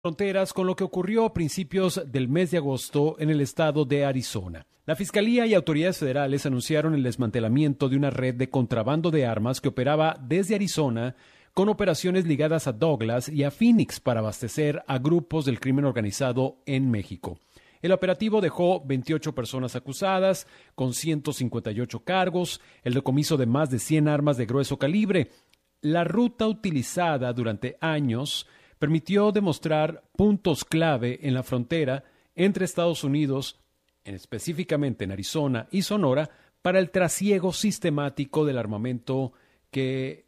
Fronteras con lo que ocurrió a principios del mes de agosto en el estado de Arizona. La Fiscalía y autoridades federales anunciaron el desmantelamiento de una red de contrabando de armas que operaba desde Arizona con operaciones ligadas a Douglas y a Phoenix para abastecer a grupos del crimen organizado en México. El operativo dejó 28 personas acusadas, con 158 cargos, el decomiso de más de 100 armas de grueso calibre. La ruta utilizada durante años permitió demostrar puntos clave en la frontera entre Estados Unidos, específicamente en Arizona y Sonora, para el trasiego sistemático del armamento que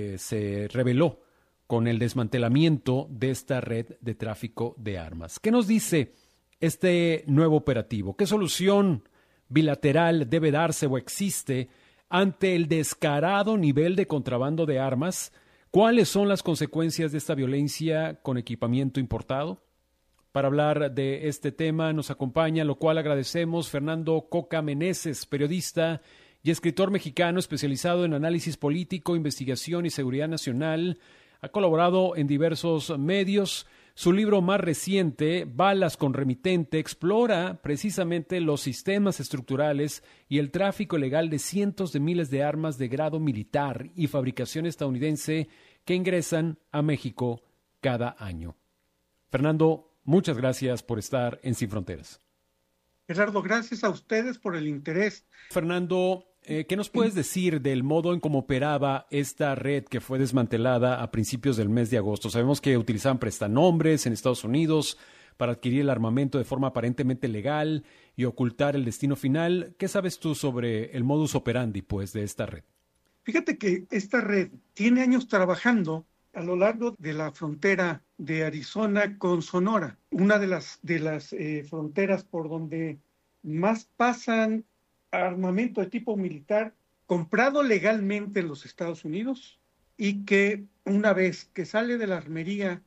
se reveló con el desmantelamiento de esta red de tráfico de armas. ¿Qué nos dice este nuevo operativo? ¿Qué solución bilateral debe darse o existe ante el descarado nivel de contrabando de armas? ¿Cuáles son las consecuencias de esta violencia con equipamiento importado? Para hablar de este tema nos acompaña, lo cual agradecemos, Fernando Coca Meneses, periodista y escritor mexicano especializado en análisis político, investigación y seguridad nacional. Ha colaborado en diversos medios. Su libro más reciente, Balas con Remitente, explora precisamente los sistemas estructurales y el tráfico ilegal de cientos de miles de armas de grado militar y fabricación estadounidense que ingresan a México cada año. Fernando, muchas gracias por estar en Sin Fronteras. Gerardo, gracias a ustedes por el interés. Fernando, ¿qué nos puedes decir del modo en cómo operaba esta red que fue desmantelada a principios del mes de agosto? Sabemos que utilizaban prestanombres en Estados Unidos para adquirir el armamento de forma aparentemente legal y ocultar el destino final. ¿Qué sabes tú sobre el modus operandi, pues, de esta red? Fíjate que esta red tiene años trabajando a lo largo de la frontera de Arizona con Sonora, una de las fronteras por donde más pasan armamento de tipo militar comprado legalmente en los Estados Unidos y que una vez que sale de la armería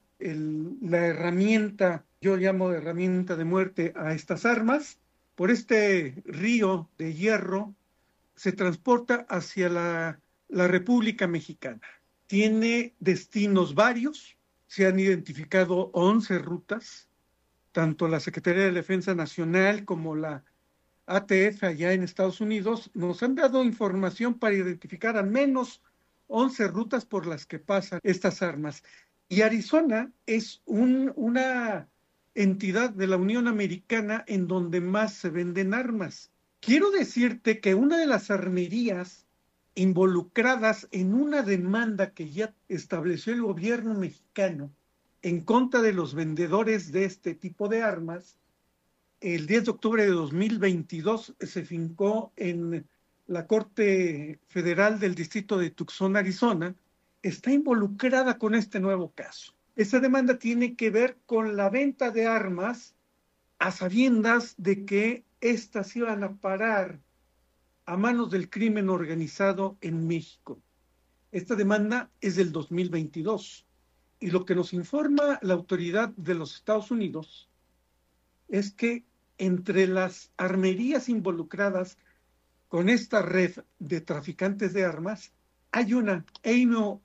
la herramienta, yo llamo de herramienta de muerte a estas armas, por este río de hierro se transporta hacia la República Mexicana. Tiene destinos varios, se han identificado 11 rutas, tanto la Secretaría de Defensa Nacional como la ATF allá en Estados Unidos nos han dado información para identificar al menos 11 rutas por las que pasan estas armas. Y Arizona es una entidad de la Unión Americana en donde más se venden armas. Quiero decirte que una de las armerías involucradas en una demanda que ya estableció el gobierno mexicano en contra de los vendedores de este tipo de armas, el 10 de octubre de 2022 se fincó en la Corte Federal del Distrito de Tucson, Arizona, está involucrada con este nuevo caso. Esa demanda tiene que ver con la venta de armas a sabiendas de que éstas iban a parar a manos del crimen organizado en México. Esta demanda es del 2022 y lo que nos informa la autoridad de los Estados Unidos es que entre las armerías involucradas con esta red de traficantes de armas hay una Ammo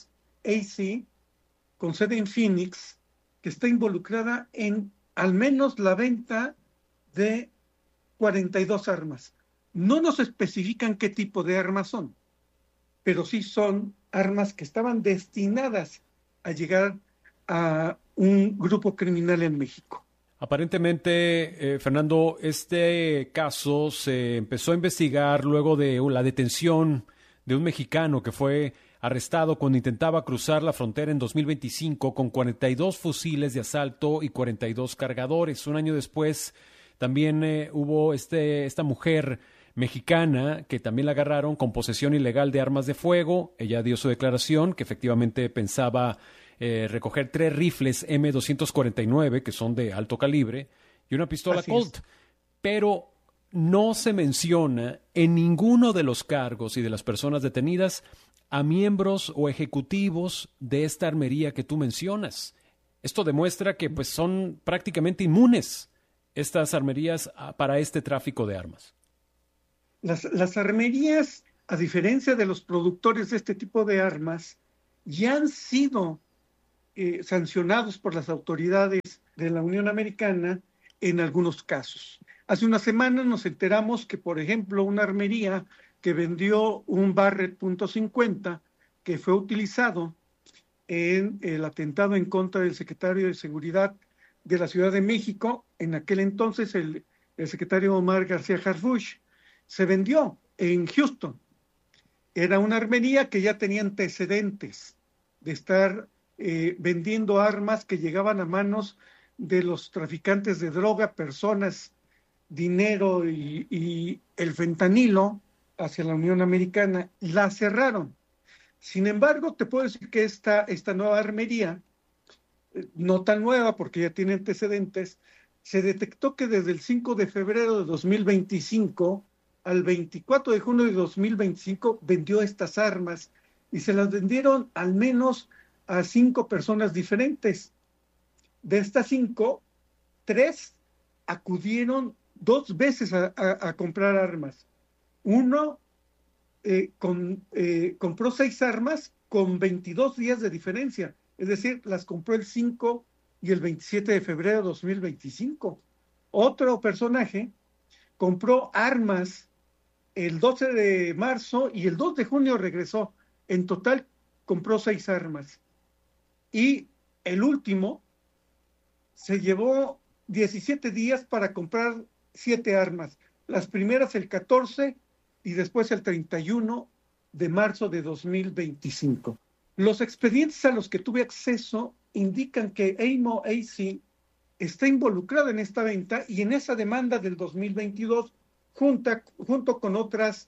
AC con sede en Phoenix que está involucrada en al menos la venta de 42 armas. No nos especifican qué tipo de armas son, pero sí son armas que estaban destinadas a llegar a un grupo criminal en México. Aparentemente, Fernando, este caso se empezó a investigar luego de la detención de un mexicano que fue arrestado cuando intentaba cruzar la frontera en 2025 con 42 fusiles de asalto y 42 cargadores. Un año después también hubo esta mujer mexicana que también la agarraron con posesión ilegal de armas de fuego. Ella dio su declaración que efectivamente pensaba recoger 3 rifles M249 que son de alto calibre y una pistola Colt, pero no se menciona en ninguno de los cargos y de las personas detenidas a miembros o ejecutivos de esta armería que tú mencionas. Esto demuestra que pues son prácticamente inmunes estas armerías para este tráfico de armas. Las armerías, a diferencia de los productores de este tipo de armas, ya han sido sancionados por las autoridades de la Unión Americana en algunos casos. Hace una semana nos enteramos que, por ejemplo, una armería que vendió un Barrett .50 que fue utilizado en el atentado en contra del secretario de Seguridad de la Ciudad de México, en aquel entonces el secretario Omar García Harfuch, se vendió en Houston. Era una armería que ya tenía antecedentes de estar vendiendo armas que llegaban a manos de los traficantes de droga, personas, dinero y el fentanilo hacia la Unión Americana. La cerraron. Sin embargo, te puedo decir que esta nueva armería, no tan nueva porque ya tiene antecedentes, se detectó que desde el 5 de febrero de 2025 al 24 de junio de 2025 vendió estas armas y se las vendieron al menos a 5 personas diferentes. De estas 5, 3 acudieron 2 veces a comprar armas. Uno compró 6 armas con 22 días de diferencia, es decir, las compró el 5 y el 27 de febrero de 2025. Otro personaje compró armas el 12 de marzo y el 2 de junio regresó. En total compró 6 armas. Y el último se llevó 17 días para comprar 7 armas. Las primeras el 14 y después el 31 de marzo de 2025. Los expedientes a los que tuve acceso indican que Amo AC está involucrado en esta venta y en esa demanda del 2022 junto con otras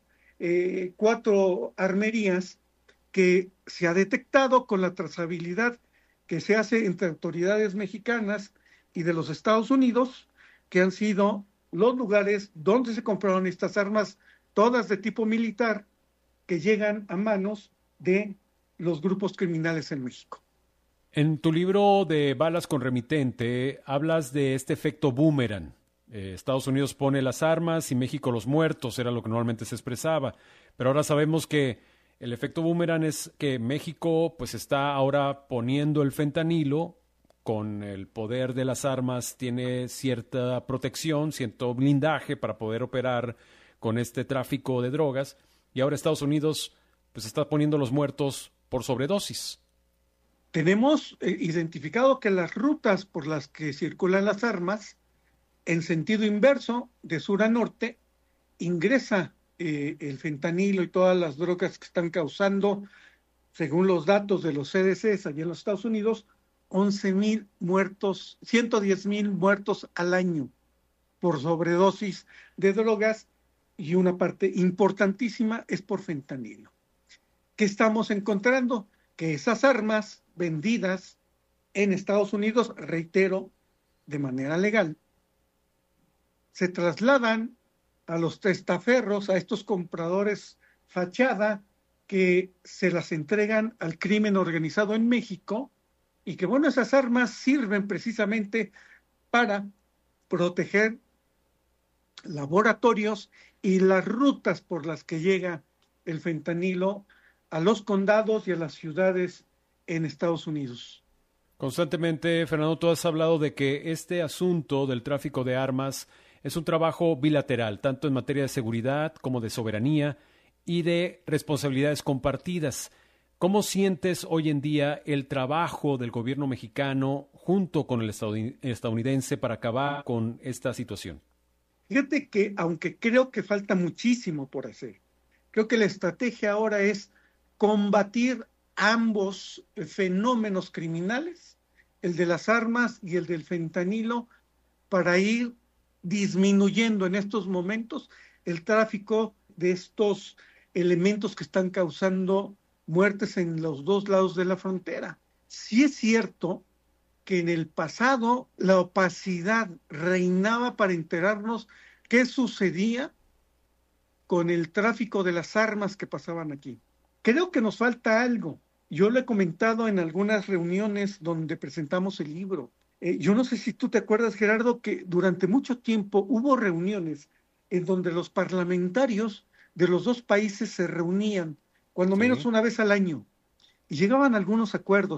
4 armerías que se ha detectado con la trazabilidad que se hace entre autoridades mexicanas y de los Estados Unidos, que han sido los lugares donde se compraron estas armas, todas de tipo militar, que llegan a manos de los grupos criminales en México. En tu libro de Balas con Remitente hablas de este efecto boomerang. Estados Unidos pone las armas y México los muertos, era lo que normalmente se expresaba. Pero ahora sabemos que el efecto boomerang es que México pues está ahora poniendo el fentanilo, con el poder de las armas tiene cierta protección, cierto blindaje para poder operar con este tráfico de drogas, y ahora Estados Unidos pues está poniendo los muertos por sobredosis. Tenemos identificado que las rutas por las que circulan las armas, en sentido inverso, de sur a norte, ingresa el fentanilo y todas las drogas que están causando, según los datos de los CDCs allá en los Estados Unidos, 11,000 muertos, 110,000 muertos al año por sobredosis de drogas, y una parte importantísima es por fentanilo. ¿Qué estamos encontrando? Que esas armas vendidas en Estados Unidos, reitero, de manera legal, se trasladan a los testaferros, a estos compradores fachada, que se las entregan al crimen organizado en México, y que, bueno, esas armas sirven precisamente para proteger laboratorios y las rutas por las que llega el fentanilo a los condados y a las ciudades en Estados Unidos. Constantemente, Fernando, tú has hablado de que este asunto del tráfico de armas es un trabajo bilateral, tanto en materia de seguridad como de soberanía y de responsabilidades compartidas. ¿Cómo sientes hoy en día el trabajo del gobierno mexicano junto con el estadounidense para acabar con esta situación? Fíjate que, aunque creo que falta muchísimo por hacer, creo que la estrategia ahora es combatir ambos fenómenos criminales, el de las armas y el del fentanilo, para ir disminuyendo en estos momentos el tráfico de estos elementos que están causando muertes en los dos lados de la frontera. Sí es cierto que en el pasado la opacidad reinaba para enterarnos qué sucedía con el tráfico de las armas que pasaban aquí. Creo que nos falta algo. Yo lo he comentado en algunas reuniones donde presentamos el libro. Yo no sé si tú te acuerdas, Gerardo, que durante mucho tiempo hubo reuniones en donde los parlamentarios de los dos países se reunían, cuando menos una vez al año, y llegaban a algunos acuerdos.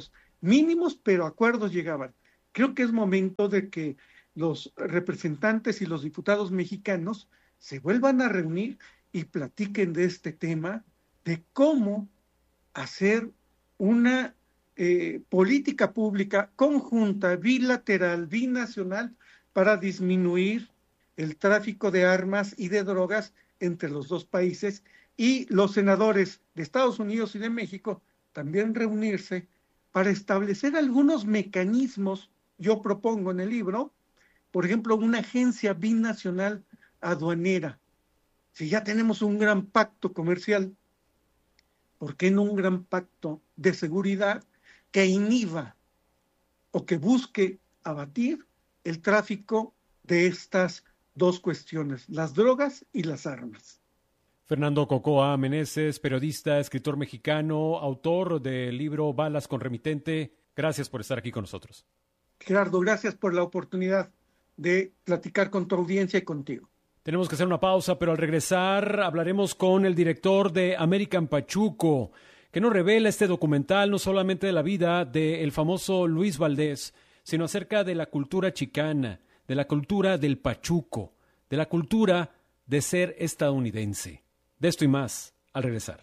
mínimos, pero acuerdos llegaban. Creo que es momento de que los representantes y los diputados mexicanos se vuelvan a reunir y platiquen de este tema, de cómo hacer una política pública conjunta, bilateral, binacional, para disminuir el tráfico de armas y de drogas entre los dos países, y los senadores de Estados Unidos y de México también reunirse para establecer algunos mecanismos. Yo propongo en el libro, por ejemplo, una agencia binacional aduanera. Si ya tenemos un gran pacto comercial, ¿por qué no un gran pacto de seguridad que inhiba o que busque abatir el tráfico de estas dos cuestiones, las drogas y las armas? Fernando Cocoa Meneses, periodista, escritor mexicano, autor del libro Balas con Remitente. Gracias por estar aquí con nosotros. Gerardo, gracias por la oportunidad de platicar con tu audiencia y contigo. Tenemos que hacer una pausa, pero al regresar hablaremos con el director de American Pachuco, que nos revela este documental no solamente de la vida del famoso Luis Valdés, sino acerca de la cultura chicana, de la cultura del Pachuco, de la cultura de ser estadounidense. De esto y más, al regresar.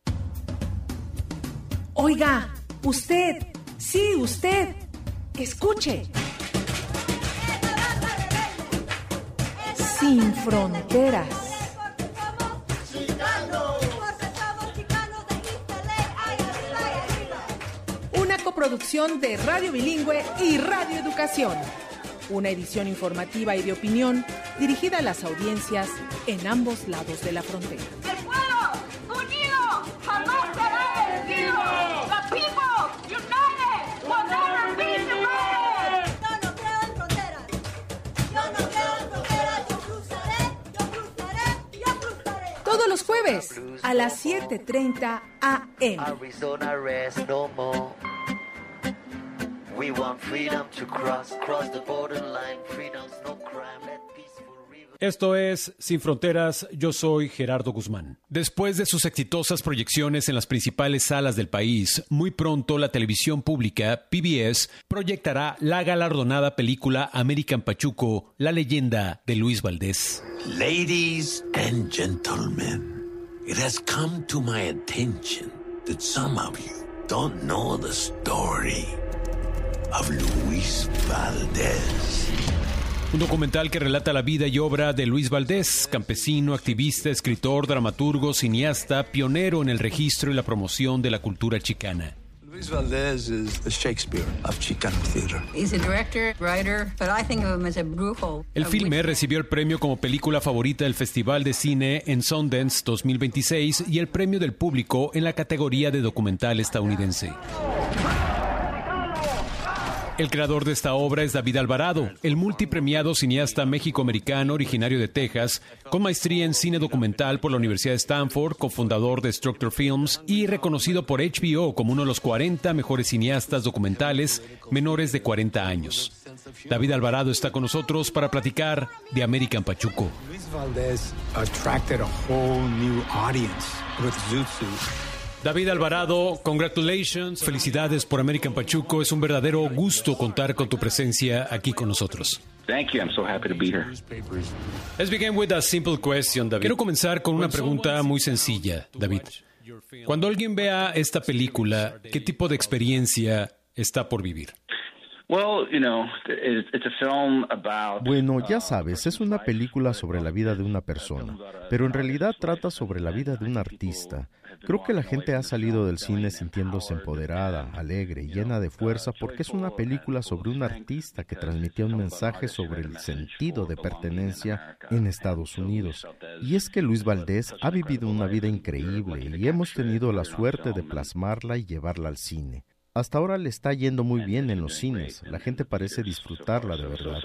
Oiga, usted, sí, usted, escuche. Sin fronteras. Una coproducción de Radio Bilingüe y Radio Educación. Una edición informativa y de opinión dirigida a las audiencias en ambos lados de la frontera. ¡El pueblo unido jamás será vencido! ¡The people united will never be divided! Yo no creo en fronteras. Yo no creo en fronteras. Yo cruzaré, yo cruzaré, yo cruzaré. Todos los jueves a las 7:30 a.m. Arizona rest no more. We want freedom to cross the borderline. Freedom's no crime. Let peaceful river. Esto es Sin Fronteras, yo soy Gerardo Guzmán. Después de sus exitosas proyecciones en las principales salas del país, muy pronto la televisión pública, PBS, proyectará la galardonada película American Pachuco, la leyenda de Luis Valdés. Ladies and gentlemen, it has come to my attention that some of you don't know the story of Luis Valdés. Un documental que relata la vida y obra de Luis Valdés, campesino, activista, escritor, dramaturgo, cineasta, pionero en el registro y la promoción de la cultura chicana. Luis Valdés is the Shakespeare of Chicano theater. He's a director, writer, but I think of him as a brujo. El filme recibió el premio como película favorita del Festival de Cine en Sundance 2026 y el premio del público en la categoría de documental estadounidense. El creador de esta obra es David Alvarado, el multipremiado cineasta méxico-americano originario de Texas, con maestría en cine documental por la Universidad de Stanford, cofundador de Structure Films y reconocido por HBO como uno de los 40 mejores cineastas documentales menores de 40 años. David Alvarado está con nosotros para platicar de American Pachuco. Luis Valdés attracted a whole new audience with Zoot Suit. David Alvarado, congratulations, felicidades por American Pachuco. Es un verdadero gusto contar con tu presencia aquí con nosotros. Thank you. I'm so happy to be here. Let's begin with a simple question, David. Quiero comenzar con una pregunta muy sencilla, David. Cuando alguien vea esta película, ¿qué tipo de experiencia está por vivir? Bueno, ya sabes, es una película sobre la vida de una persona, pero en realidad trata sobre la vida de un artista. Creo que la gente ha salido del cine sintiéndose empoderada, alegre y llena de fuerza porque es una película sobre un artista que transmitía un mensaje sobre el sentido de pertenencia en Estados Unidos. Y es que Luis Valdés ha vivido una vida increíble y hemos tenido la suerte de plasmarla y llevarla al cine. Hasta ahora le está yendo muy bien en los cines. La gente parece disfrutarla de verdad.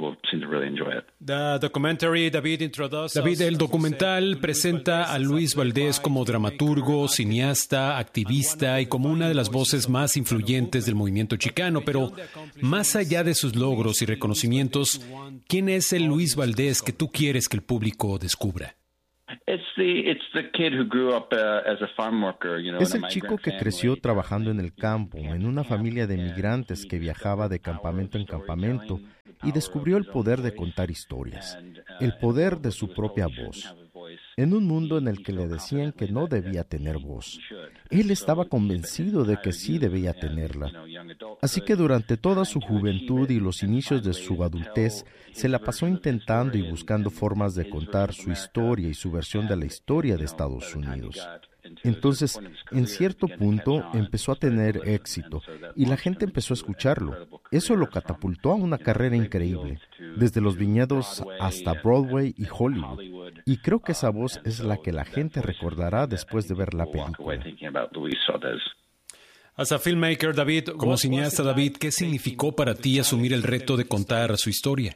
David, el documental presenta a Luis Valdés como dramaturgo, cineasta, activista y como una de las voces más influyentes del movimiento chicano. Pero más allá de sus logros y reconocimientos, ¿quién es el Luis Valdés que tú quieres que el público descubra? It's Es el chico que creció trabajando en el campo, en una familia de migrantes que viajaba de campamento en campamento y descubrió el poder de contar historias, el poder de su propia voz, en un mundo en el que le decían que no debía tener voz. Él estaba convencido de que sí debía tenerla. Así que durante toda su juventud y los inicios de su adultez, se la pasó intentando y buscando formas de contar su historia y su versión de la historia de Estados Unidos. Entonces, en cierto punto, empezó a tener éxito y la gente empezó a escucharlo. Eso lo catapultó a una carrera increíble, desde los viñedos hasta Broadway y Hollywood. Y creo que esa voz es la que la gente recordará después de ver la película. As a filmmaker, David, como cineasta, David, ¿qué significó para ti asumir el reto de contar su historia?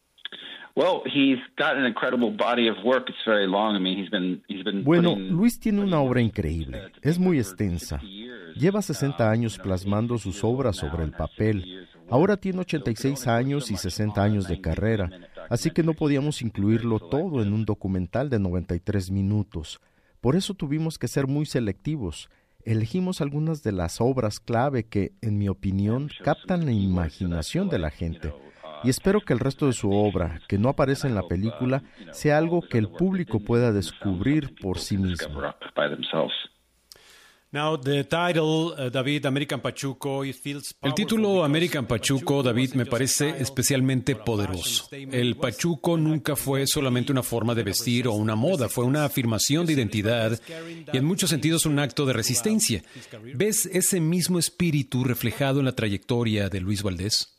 Bueno, Luis tiene una obra increíble, es muy extensa. Lleva 60 años plasmando sus obras sobre el papel. Ahora tiene 86 años y 60 años de carrera, así que no podíamos incluirlo todo en un documental de 93 minutos. Por eso tuvimos que ser muy selectivos. Elegimos algunas de las obras clave que, en mi opinión, captan la imaginación de la gente. Y espero que el resto de su obra, que no aparece en la película, sea algo que el público pueda descubrir por sí mismo. Now, the title, David, American Pachuco, it feels powerful. El título American Pachuco, David, me parece especialmente poderoso. El pachuco nunca fue solamente una forma de vestir o una moda, fue una afirmación de identidad y en muchos sentidos un acto de resistencia. ¿Ves ese mismo espíritu reflejado en la trayectoria de Luis Valdés?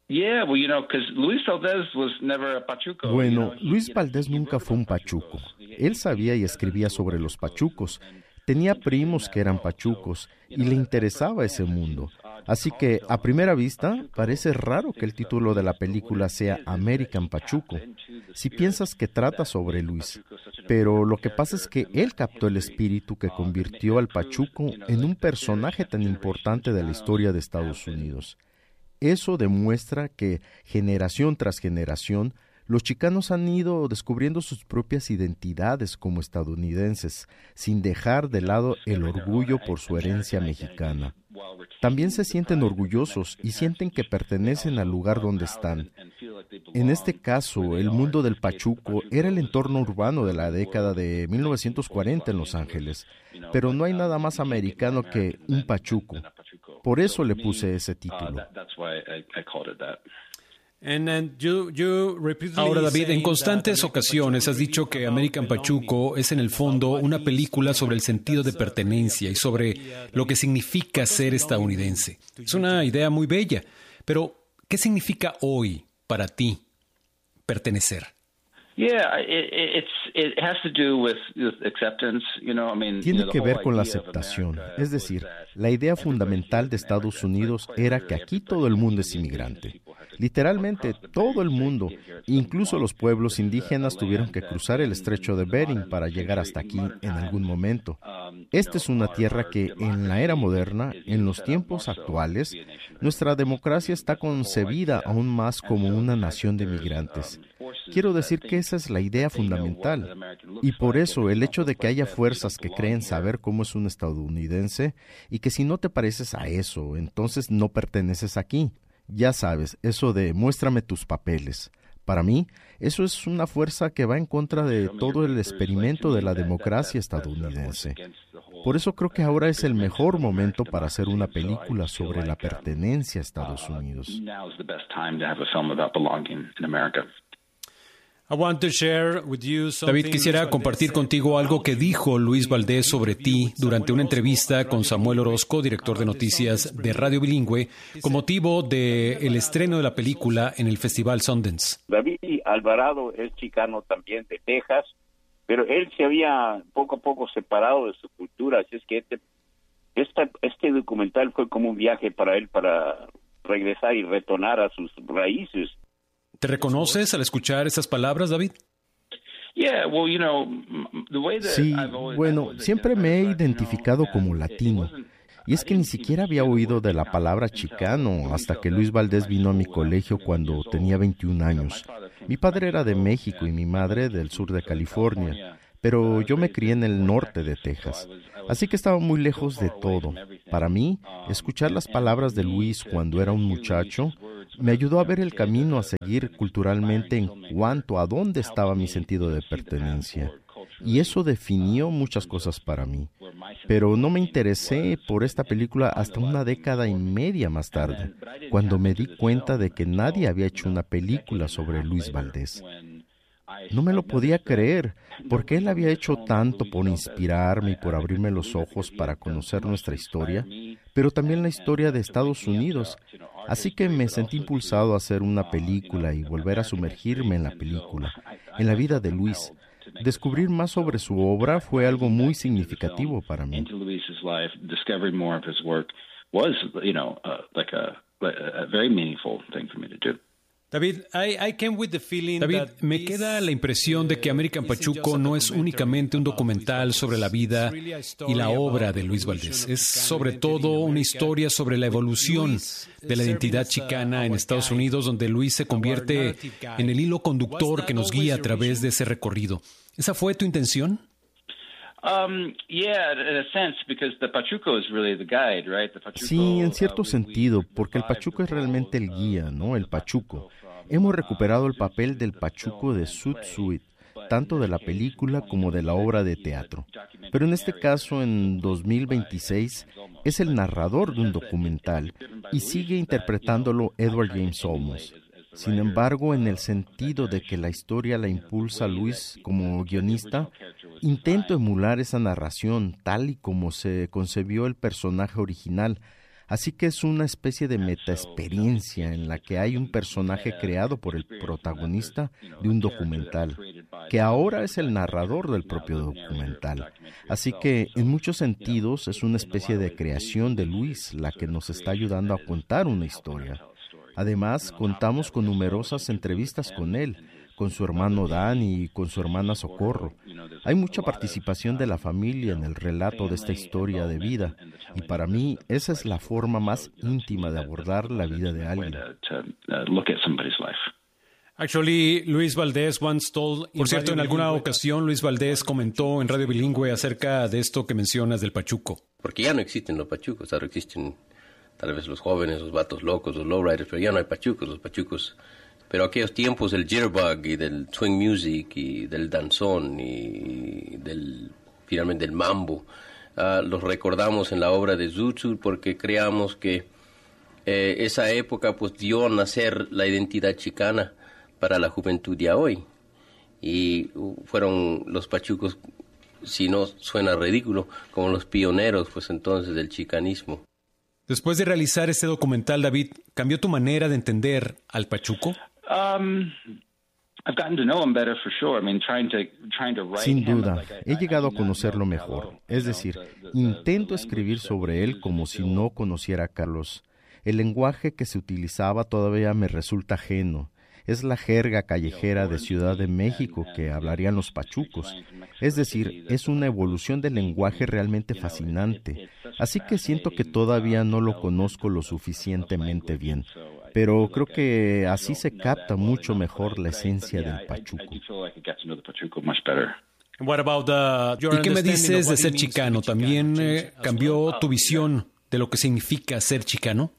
Bueno, Luis Valdés nunca fue un pachuco. Él sabía y escribía sobre los pachucos. Tenía primos que eran pachucos y le interesaba ese mundo. Así que, a primera vista, parece raro que el título de la película sea American Pachuco, si piensas que trata sobre Luis. Pero lo que pasa es que él captó el espíritu que convirtió al pachuco en un personaje tan importante de la historia de Estados Unidos. Eso demuestra que, generación tras generación, los chicanos han ido descubriendo sus propias identidades como estadounidenses, sin dejar de lado el orgullo por su herencia mexicana. También se sienten orgullosos y sienten que pertenecen al lugar donde están. En este caso, el mundo del pachuco era el entorno urbano de la década de 1940 en Los Ángeles, pero no hay nada más americano que un pachuco. Por eso le puse ese título. Ahora, David, en constantes ocasiones has dicho que American Pachuco es en el fondo una película sobre el sentido de pertenencia y sobre lo que significa ser estadounidense. Es una idea muy bella, pero ¿qué significa hoy para ti pertenecer? Tiene que ver con la aceptación. Es decir, la idea fundamental de Estados Unidos era que aquí todo el mundo es inmigrante. Literalmente todo el mundo, incluso los pueblos indígenas, tuvieron que cruzar el estrecho de Bering para llegar hasta aquí en algún momento. Esta es una tierra que en la era moderna, en los tiempos actuales, nuestra democracia está concebida aún más como una nación de migrantes. Quiero decir que esa es la idea fundamental. Y por eso el hecho de que haya fuerzas que creen saber cómo es un estadounidense y que si no te pareces a eso, entonces no perteneces aquí. Ya sabes, eso de muéstrame tus papeles. Para mí, eso es una fuerza que va en contra de todo el experimento de la democracia estadounidense. Por eso creo que ahora es el mejor momento para hacer una película sobre la pertenencia a Estados Unidos. David, quisiera compartir contigo algo que dijo Luis Valdés sobre ti durante una entrevista con Samuel Orozco, director de noticias de Radio Bilingüe, con motivo del estreno de la película en el Festival Sundance. David Alvarado es chicano también de Texas, pero él se había poco a poco separado de su cultura, así es que este documental fue como un viaje para él para regresar y retornar a sus raíces. ¿Te reconoces al escuchar esas palabras, David? Sí, bueno, siempre me he identificado como latino. Y es que ni siquiera había oído de la palabra chicano hasta que Luis Valdés vino a mi colegio cuando tenía 21 años. Mi padre era de México y mi madre del sur de California. pero yo me crié en el norte de Texas, así que estaba muy lejos de todo. Para mí, escuchar las palabras de Luis cuando era un muchacho me ayudó a ver el camino a seguir culturalmente en cuanto a dónde estaba mi sentido de pertenencia. Y eso definió muchas cosas para mí. Pero no me interesé por esta película hasta una década y media más tarde, cuando me di cuenta de que nadie había hecho una película sobre Luis Valdés. No me lo podía creer, porque él había hecho tanto por inspirarme y por abrirme los ojos para conocer nuestra historia, pero también la historia de Estados Unidos. Así que me sentí impulsado a hacer una película y volver a sumergirme en la película, en la vida de Luis. Descubrir más sobre su obra fue algo muy significativo para mí. David, me queda la impresión de que American Pachuco no es únicamente un documental sobre la vida y la obra de Luis Valdés. Es sobre todo una historia sobre la evolución de la identidad chicana en Estados Unidos, donde Luis se convierte en el hilo conductor que nos guía a través de ese recorrido. ¿Esa fue tu intención? Sí, en cierto sentido, porque el Pachuco es realmente el guía, ¿no? El Pachuco. Hemos recuperado el papel del Pachuco de Zoot Suit, tanto de la película como de la obra de teatro. Pero en este caso, en 2026, es el narrador de un documental y sigue interpretándolo Edward James Olmos. Sin embargo, en el sentido de que la historia la impulsa Luis como guionista, intento emular esa narración tal y como se concebió el personaje original. Así que es una especie de metaexperiencia en la que hay un personaje creado por el protagonista de un documental, que ahora es el narrador del propio documental. Así que, en muchos sentidos, es una especie de creación de Luis la que nos está ayudando a contar una historia. Además, contamos con numerosas entrevistas con él, con su hermano Dan y con su hermana Socorro. Hay mucha participación de la familia en el relato de esta historia de vida, y para mí esa es la forma más íntima de abordar la vida de alguien. Luis Valdés once told... Por cierto, en alguna ocasión Luis Valdés comentó en Radio Bilingüe acerca de esto que mencionas del Pachuco. Porque ya no existen los pachucos, ahora existen tal vez los jóvenes, los vatos locos, los lowriders, pero ya no hay pachucos, los pachucos. Pero aquellos tiempos del jitterbug y del swing music y del danzón y finalmente del mambo, los recordamos en la obra de Zoot Suit porque creamos que esa época pues dio a nacer la identidad chicana para la juventud de hoy. Y fueron los pachucos, si no suena ridículo, como los pioneros pues entonces del chicanismo. Después de realizar este documental, David, ¿cambió tu manera de entender al Pachuco? Sin duda, he llegado a conocerlo mejor. Es decir, intento escribir sobre él como si no conociera a Carlos. El lenguaje que se utilizaba todavía me resulta ajeno. Es la jerga callejera de Ciudad de México que hablarían los pachucos. Es decir, es una evolución del lenguaje realmente fascinante. Así que siento que todavía no lo conozco lo suficientemente bien. Pero creo que así se capta mucho mejor la esencia del Pachuco. ¿Y qué me dices de ser chicano? ¿También cambió tu visión de lo que significa ser chicano?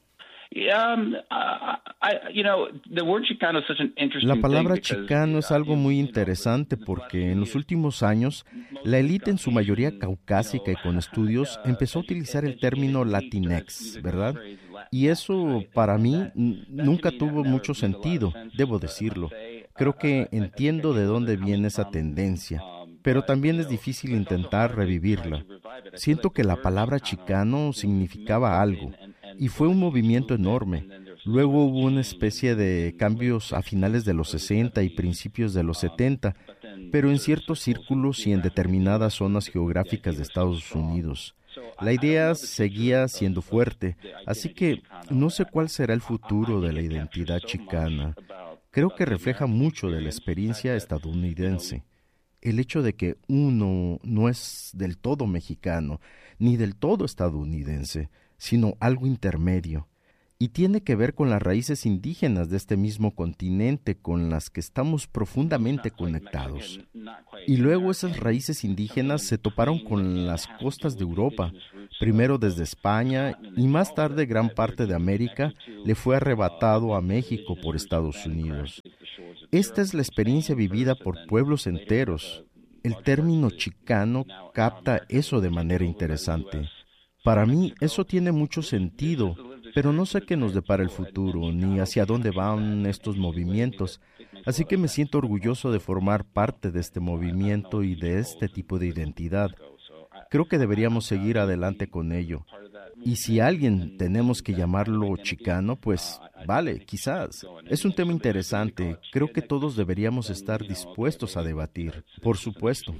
La palabra chicano es algo muy interesante porque en los últimos años la élite, en su mayoría caucásica y con estudios, empezó a utilizar el término Latinx, ¿verdad? Y eso para mí nunca tuvo mucho sentido, debo decirlo. Creo que entiendo de dónde viene esa tendencia, pero también es difícil intentar revivirla. Siento que la palabra chicano significaba algo, y fue un movimiento enorme. Luego hubo una especie de cambios a finales de los 60 y principios de los 70, pero en ciertos círculos y en determinadas zonas geográficas de Estados Unidos. La idea seguía siendo fuerte, así que no sé cuál será el futuro de la identidad chicana. Creo que refleja mucho de la experiencia estadounidense. El hecho de que uno no es del todo mexicano, ni del todo estadounidense, sino algo intermedio. y tiene que ver con las raíces indígenas de este mismo continente con las que estamos profundamente conectados. Y luego esas raíces indígenas se toparon con las costas de Europa, primero desde España y más tarde gran parte de América le fue arrebatado a México por Estados Unidos. Esta es la experiencia vivida por pueblos enteros. El término chicano capta eso de manera interesante. Para mí eso tiene mucho sentido, pero no sé qué nos depara el futuro, ni hacia dónde van estos movimientos. Así que me siento orgulloso de formar parte de este movimiento y de este tipo de identidad. Creo que deberíamos seguir adelante con ello. Y si alguien tenemos que llamarlo chicano, pues vale, quizás. Es un tema interesante. Creo que todos deberíamos estar dispuestos a debatir, por supuesto.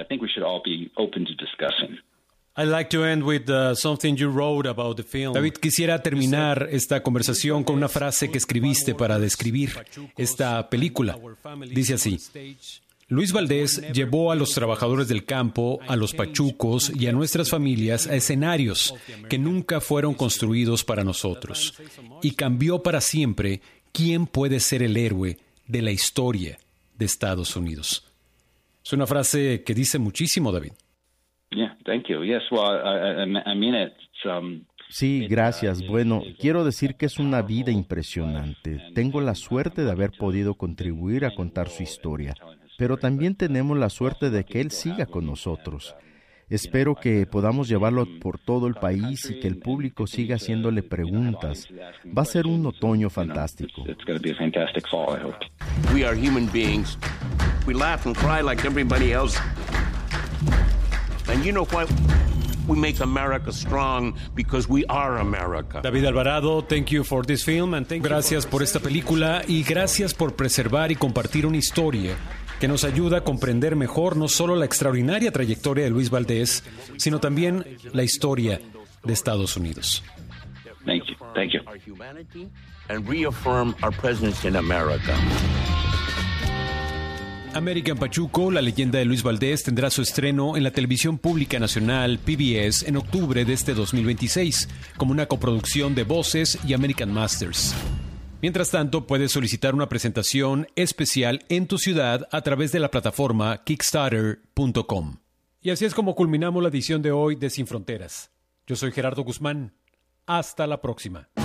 I'd like to end with something you wrote about the film. David, quisiera terminar esta conversación con una frase que escribiste para describir esta película. Dice así: Luis Valdés llevó a los trabajadores del campo, a los pachucos y a nuestras familias a escenarios que nunca fueron construidos para nosotros y cambió para siempre quién puede ser el héroe de la historia de Estados Unidos. Es una frase que dice muchísimo, David. Yeah, thank you. Yes, well, I mean it. Sí, gracias. Bueno, quiero decir que es una vida impresionante. Tengo la suerte de haber podido contribuir a contar su historia, pero también tenemos la suerte de que él siga con nosotros. Espero que podamos llevarlo por todo el país y que el público siga haciéndole preguntas. Va a ser un otoño fantástico. It's going to be a fantastic fall, I hope. We are human beings. We laugh and cry like everybody else. And you know what? We make America strong because we are America. David Alvarado, thank you for this film and gracias por esta película y gracias por preservar y compartir una historia que nos ayuda a comprender mejor no solo la extraordinaria trayectoria de Luis Valdés, sino también la historia de Estados Unidos. Thank you. Thank you. Our humanity and reaffirm our presence in America. American Pachuco, la leyenda de Luis Valdés, tendrá su estreno en la televisión pública nacional PBS en octubre de este 2026, como una coproducción de Voces y American Masters. Mientras tanto, puedes solicitar una presentación especial en tu ciudad a través de la plataforma Kickstarter.com. Y así es como culminamos la edición de hoy de Sin Fronteras. Yo soy Gerardo Guzmán. Hasta la próxima.